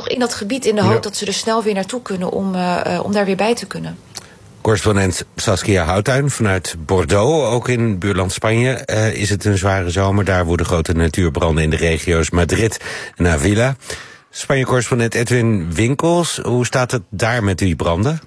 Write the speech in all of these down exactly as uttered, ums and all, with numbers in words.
nog in dat gebied in de hoop Ja. dat ze er snel weer naartoe kunnen om, uh, uh, om daar weer bij te kunnen. Correspondent Saskia Houttuin vanuit Bordeaux, ook in buurland Spanje. Uh, is het een zware zomer? Daar woeden grote natuurbranden in de regio's Madrid en Avila. Spanje-correspondent Edwin Winkels, hoe staat het daar met die branden?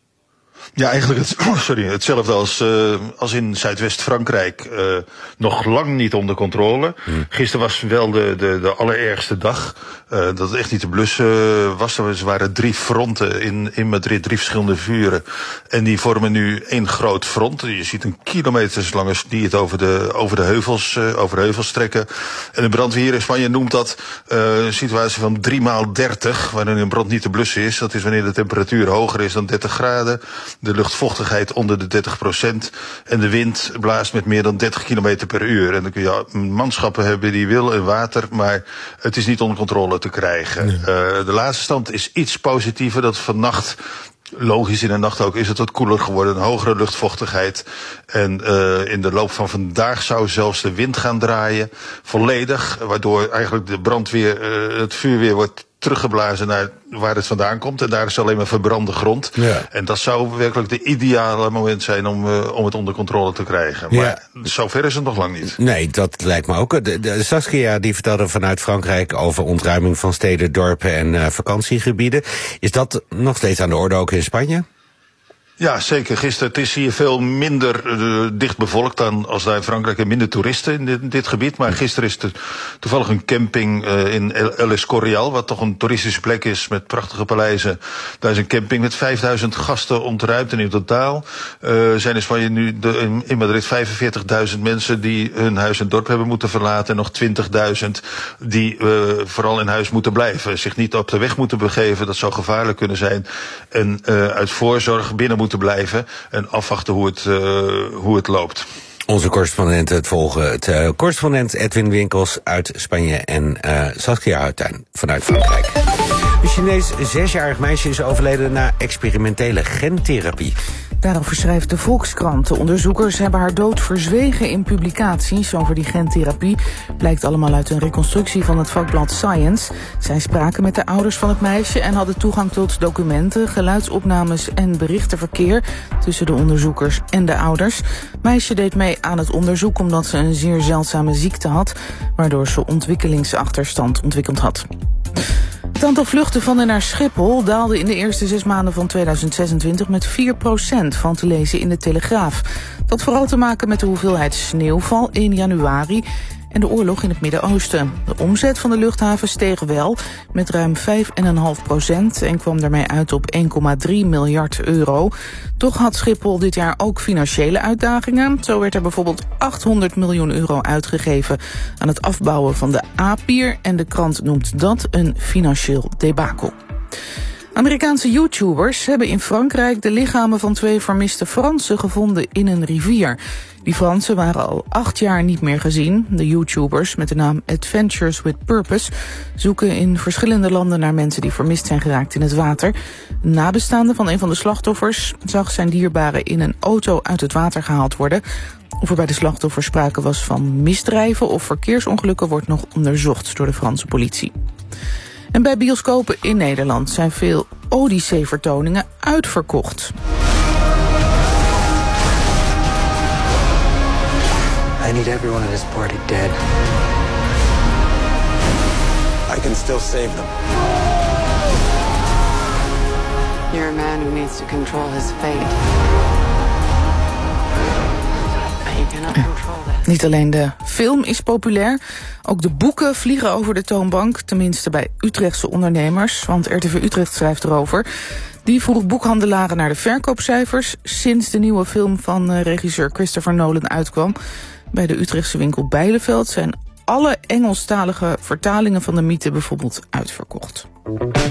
Ja, eigenlijk het, sorry, hetzelfde als, uh, als in Zuidwest-Frankrijk. Uh, nog lang niet onder controle. Hmm. Gisteren was wel de, de, de allerergste dag. Uh, dat het echt niet te blussen was. Er waren drie fronten in, in Madrid, drie verschillende vuren. En die vormen nu één groot front. Je ziet een kilometerslange die het over de, over de heuvels, uh, over de heuvels trekken. En de brandweer hier in Spanje noemt dat uh, een situatie van drie maal dertig, waarin een brand niet te blussen is. Dat is wanneer de temperatuur hoger is dan dertig graden. De luchtvochtigheid onder de dertig procent. En de wind blaast met meer dan dertig kilometer per uur. En dan kun je manschappen hebben die wil en water, maar het is niet onder controle te krijgen. Nee. Uh, de laatste stand is iets positiever, dat vannacht, logisch in de nacht ook, is het wat koeler geworden, een hogere luchtvochtigheid. En uh, in de loop van vandaag zou zelfs de wind gaan draaien, volledig, waardoor eigenlijk de brandweer, uh, het vuur weer wordt teruggeblazen naar waar het vandaan komt. En daar is alleen maar verbrande grond. Ja. En dat zou werkelijk de ideale moment zijn om, uh, om het onder controle te krijgen. Maar ja. zover is het nog lang niet. Nee, dat lijkt me ook. De, de Saskia die vertelde vanuit Frankrijk over ontruiming van steden, dorpen en uh, vakantiegebieden. Is dat nog steeds aan de orde ook in Spanje? Ja, zeker. Gisteren, het is hier veel minder uh, dicht bevolkt dan als daar in Frankrijk en minder toeristen in dit, in dit gebied. Maar gisteren is er toevallig een camping uh, in El, El Escorial, wat toch een toeristische plek is met prachtige paleizen. Daar is een camping met vijfduizend gasten ontruimd. En in totaal uh, zijn in Spanje nu de, in, in Madrid vijfenveertigduizend mensen die hun huis en dorp hebben moeten verlaten. En nog twintigduizend die uh, vooral in huis moeten blijven. Zich niet op de weg moeten begeven, dat zou gevaarlijk kunnen zijn. En uh, uit voorzorg binnen moeten blijven en afwachten hoe het, uh, hoe het loopt. Onze correspondent het volgen. Het uh, correspondent Edwin Winkels uit Spanje en uh, Saskia Houttuin vanuit Frankrijk. Een Chinees zesjarig meisje is overleden na experimentele gentherapie. Daarover schrijft de Volkskrant. De onderzoekers hebben haar dood verzwegen in publicaties over die gentherapie. Blijkt allemaal uit een reconstructie van het vakblad Science. Zij spraken met de ouders van het meisje en hadden toegang tot documenten, geluidsopnames en berichtenverkeer tussen de onderzoekers en de ouders. Het meisje deed mee aan het onderzoek omdat ze een zeer zeldzame ziekte had, waardoor ze ontwikkelingsachterstand ontwikkeld had. Het aantal vluchten van en naar Schiphol daalde in de eerste zes maanden van tweeduizend zesentwintig met vier procent, van te lezen in de Telegraaf. Dat had vooral te maken met de hoeveelheid sneeuwval in januari en de oorlog in het Midden-Oosten. De omzet van de luchthaven steeg wel met ruim vijf komma vijf procent en kwam daarmee uit op één komma drie miljard euro. Toch had Schiphol dit jaar ook financiële uitdagingen. Zo werd er bijvoorbeeld achthonderd miljoen euro uitgegeven aan het afbouwen van de A-pier en de krant noemt dat een financieel debakel. Amerikaanse YouTubers hebben in Frankrijk de lichamen van twee vermiste Fransen gevonden in een rivier. Die Fransen waren al acht jaar niet meer gezien. De YouTubers met de naam Adventures with Purpose zoeken in verschillende landen naar mensen die vermist zijn geraakt in het water. Een nabestaande van een van de slachtoffers zag zijn dierbaren in een auto uit het water gehaald worden. Of er bij de slachtoffers sprake was van misdrijven of verkeersongelukken wordt nog onderzocht door de Franse politie. En bij bioscopen in Nederland zijn veel Odyssee-vertoningen uitverkocht. I need everyone at this party dead. I can still save them. You're a man who needs to control his fate. But you cannot control that. Niet alleen de film is populair, ook de boeken vliegen over de toonbank, tenminste bij Utrechtse ondernemers, want R T V Utrecht schrijft erover. Die vroeg boekhandelaren naar de verkoopcijfers sinds de nieuwe film van regisseur Christopher Nolan uitkwam. Bij de Utrechtse winkel Bijleveld zijn alle Engelstalige vertalingen van de mythe bijvoorbeeld uitverkocht.